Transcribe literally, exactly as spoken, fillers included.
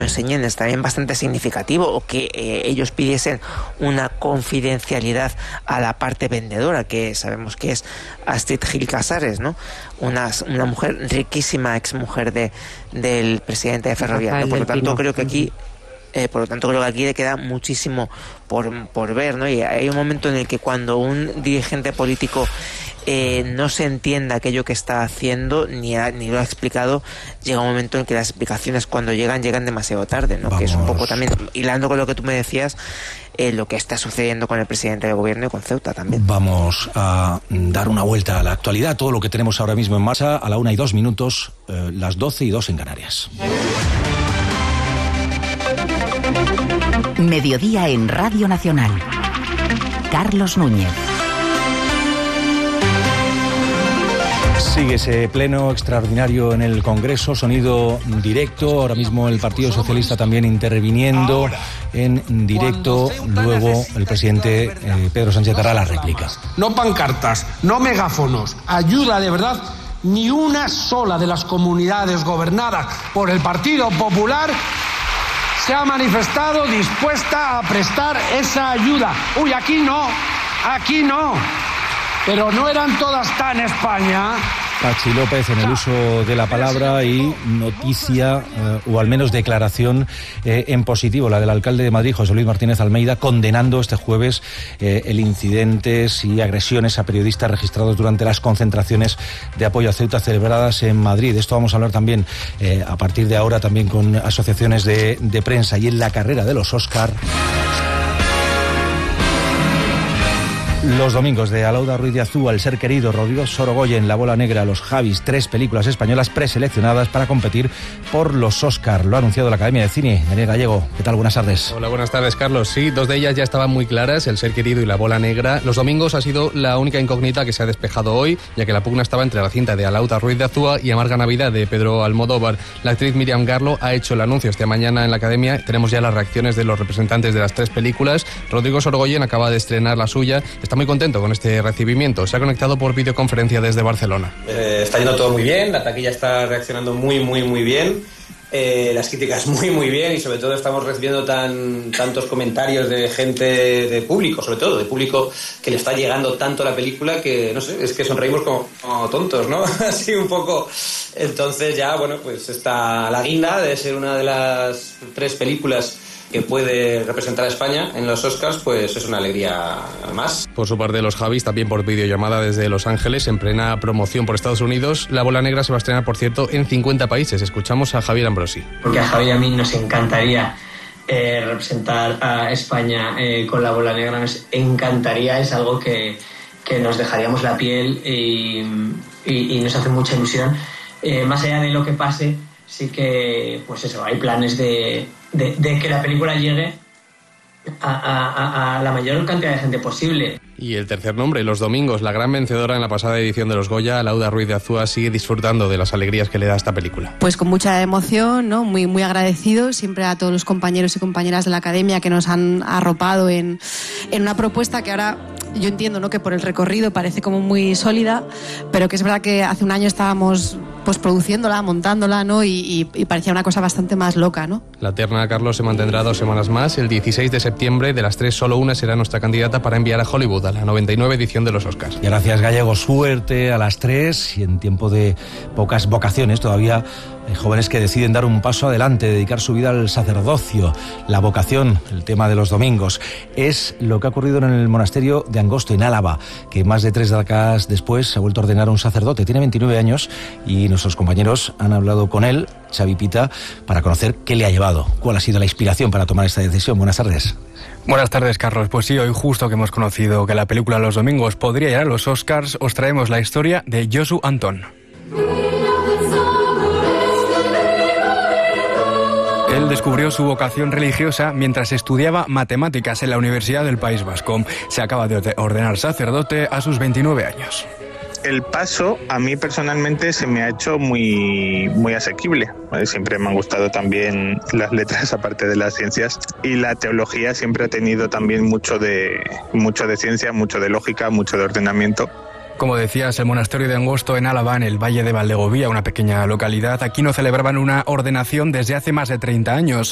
enseñen es también bastante significativo, o que eh, ellos pidiesen una confidencialidad a la parte vendedora, que sabemos que es Astrid Gil Casares, ¿no? Una, una mujer riquísima, exmujer de, del presidente de Ferrovial, ¿no? Por lo tanto, creo que aquí Eh, por lo tanto creo que aquí le queda muchísimo por, por ver, ¿no? Y hay un momento en el que cuando un dirigente político eh, no se entienda aquello que está haciendo, ni, ha, ni lo ha explicado, llega un momento en que las explicaciones, cuando llegan, llegan demasiado tarde, ¿no? Vamos. Que es un poco también, hilando con lo que tú me decías, eh, lo que está sucediendo con el presidente del gobierno y con Ceuta también. Vamos a dar una vuelta a la actualidad, todo lo que tenemos ahora mismo en marcha, a la una y dos minutos, eh, las doce y dos en Canarias. Mediodía en Radio Nacional. Carlos Núñez. Sigue ese pleno extraordinario en el Congreso, sonido directo. Ahora mismo el Partido Socialista también interviniendo en directo. Luego el presidente eh, Pedro Sánchez dará la réplica. No pancartas, no megáfonos. Ayuda de verdad. Ni una sola de las comunidades gobernadas por el Partido Popular se ha manifestado dispuesta a prestar esa ayuda. Uy, aquí no, aquí no. Pero no eran todas tan España. Pachi López en el uso de la palabra y noticia, eh, o al menos declaración eh, en positivo, la del alcalde de Madrid, José Luis Martínez Almeida, condenando este jueves eh, el incidentes y agresiones a periodistas registrados durante las concentraciones de apoyo a Ceuta celebradas en Madrid. De esto vamos a hablar también eh, a partir de ahora, también con asociaciones de, de prensa. Y en la carrera de los Óscar, los domingos de Alauda Ruiz de Azúa, El ser querido, Rodrigo Sorogoyen, La bola negra, Los Javis, tres películas españolas preseleccionadas para competir por los Óscar. Lo ha anunciado la Academia de Cine. Daniel Gallego, ¿qué tal? Buenas tardes. Hola, buenas tardes, Carlos. Sí, dos de ellas ya estaban muy claras, El ser querido y La bola negra. Los domingos ha sido la única incógnita que se ha despejado hoy, ya que la pugna estaba entre la cinta de Alauda Ruiz de Azúa y Amarga Navidad de Pedro Almodóvar. La actriz Miriam Garlo ha hecho el anuncio esta mañana en la Academia. Tenemos ya las reacciones de los representantes de las tres películas. Rodrigo Sorogoyen acaba de estrenar la suya. Está muy contento con este recibimiento. Se ha conectado por videoconferencia desde Barcelona. Eh, está yendo todo muy bien, la taquilla está reaccionando muy, muy, muy bien. Eh, las críticas muy, muy bien, y sobre todo estamos recibiendo tan, tantos comentarios de gente, de público, sobre todo, de público que le está llegando tanto la película que, no sé, es que sonreímos como, como tontos, ¿no? Así un poco. Entonces ya, bueno, pues está la guinda de ser una de las tres películas que puede representar a España en los Oscars, pues es una alegría más. Por su parte, Los Javis, también por videollamada desde Los Ángeles, en plena promoción por Estados Unidos. La bola negra se va a estrenar, por cierto, en cincuenta países. Escuchamos a Javier Ambrosi. Porque a Javier y a mí nos encantaría eh, representar a España eh, con La bola negra, nos encantaría, es algo que, que nos dejaríamos la piel y, y, y nos hace mucha ilusión. Eh, más allá de lo que pase, sí que, pues eso, hay planes de, de, de que la película llegue a, a, a la mayor cantidad de gente posible. Y el tercer nombre, los domingos, la gran vencedora en la pasada edición de los Goya, Alauda Ruiz de Azúa, sigue disfrutando de las alegrías que le da esta película. Pues con mucha emoción, ¿no? Muy, muy agradecido siempre a todos los compañeros y compañeras de la Academia que nos han arropado en, en una propuesta que ahora yo entiendo, ¿no?, que por el recorrido parece como muy sólida, pero que es verdad que hace un año estábamos pues produciéndola, montándola, ¿no? Y, y, y parecía una cosa bastante más loca, ¿no? La terna, Carlos, se mantendrá dos semanas más. El dieciséis de septiembre, de las tres, solo una será nuestra candidata para enviar a Hollywood a la noventa y nueve edición de los Oscars. Y gracias, Gallego. Suerte a las tres, y en tiempo de pocas vocaciones todavía hay jóvenes que deciden dar un paso adelante, dedicar su vida al sacerdocio. La vocación, el tema de los domingos, es lo que ha ocurrido en el monasterio de Angosto, en Álava, que más de tres décadas después se ha vuelto a ordenar un sacerdote. Tiene veintinueve años y nuestros compañeros han hablado con él, Xavi Pita, para conocer qué le ha llevado, cuál ha sido la inspiración para tomar esta decisión. Buenas tardes. Buenas tardes, Carlos. Pues sí, hoy justo que hemos conocido que la película Los Domingos podría llegar a los Oscars, os traemos la historia de Josu Antón. Él descubrió su vocación religiosa mientras estudiaba matemáticas en la Universidad del País Vasco. Se acaba de ordenar sacerdote a sus veintinueve años. El paso a mí personalmente se me ha hecho muy, muy asequible. Siempre me han gustado también las letras aparte de las ciencias, y la teología siempre ha tenido también mucho de, mucho de ciencia, mucho de lógica, mucho de ordenamiento. Como decías, el monasterio de Angosto en Álava, en el Valle de Valdegovía, una pequeña localidad, aquí no celebraban una ordenación desde hace más de treinta años.